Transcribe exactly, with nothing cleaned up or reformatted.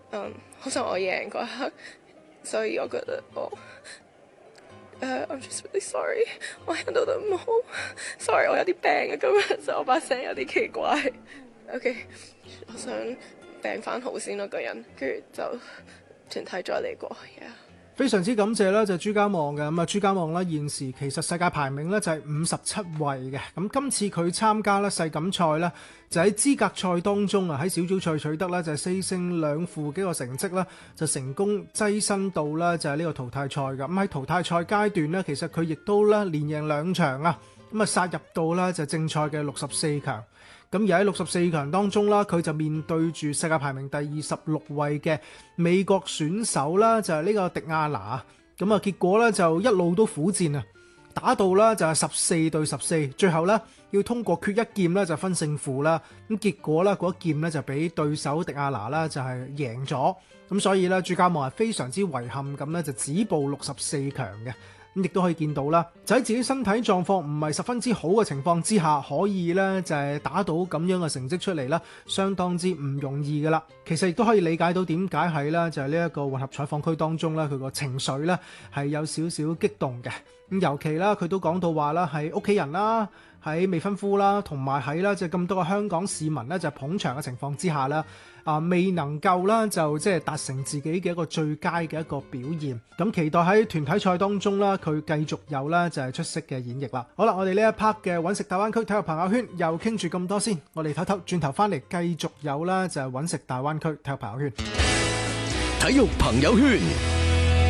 嗯，好想我贏嗰一刻，所以我覺得我誒、uh,，I'm just really sorry，我 handle 得唔好，sorry，我有啲病啊，咁樣所以我把聲有啲奇怪。OK，我想病翻好先咯，個人，跟住就團體再嚟過。Yeah. 非常之感謝啦，就係朱家望嘅。咁啊，朱家望咧現時其實世界排名咧就係五十七位嘅。咁今次佢參加咧世錦賽咧，就喺資格賽當中啊，喺小組賽取得咧就係四勝兩負幾個成績啦，就成功躋身到啦就係呢個淘汰賽嘅。咁喺淘汰賽階段咧，其實佢亦都咧連贏兩場啊，咁啊殺入到啦就正賽嘅六十四強。咁而喺六十四強當中啦，佢就面對住世界排名第二十六位嘅美國選手啦，就係呢個迪亞拿。咁啊，結果咧就一路都苦戰啊，打到啦就係十四對十四，最後咧要通過決一劍咧就分勝負啦。咁結果咧嗰一劍咧就俾對手迪亞拿啦就係贏咗。咁所以咧朱家望係非常之遺憾咁咧就止步六十四強嘅。咁亦都可以見到啦，就喺自己身體狀況唔係十分之好嘅情況之下，可以咧就係打到咁樣嘅成績出嚟啦，相當之唔容易噶啦。其實亦都可以理解到點解喺啦就係呢一個混合採訪區當中咧，佢個情緒咧係有少少激動嘅。咁尤其啦，佢都講到話啦，喺屋企人啦，喺未婚夫啦，同埋喺啦就咁多個香港市民咧就捧場嘅情況之下啦，啊未能夠啦就即係達成自己嘅一個最佳嘅一個表現。咁期待喺團體賽當中啦，佢繼續有啦就係出色嘅演繹啦。好啦，我哋呢一 part 嘅揾食大灣區體育朋友圈又傾住咁多先，我哋唞唞，轉頭翻嚟繼續有啦就係揾食大灣區體育朋友圈。 體育朋友圈。